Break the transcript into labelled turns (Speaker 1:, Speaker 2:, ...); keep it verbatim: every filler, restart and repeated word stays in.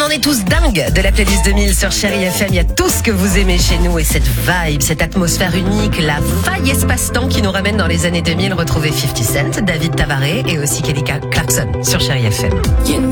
Speaker 1: On est tous dingues de la playlist deux mille sur Chérie F M. Il y a tout ce que vous aimez chez nous et cette vibe, cette atmosphère unique, la faille espace-temps qui nous ramène dans les années deux mille. Retrouvez fifty Cent, David Tavaré et aussi Kelly Clarkson sur Chérie F M.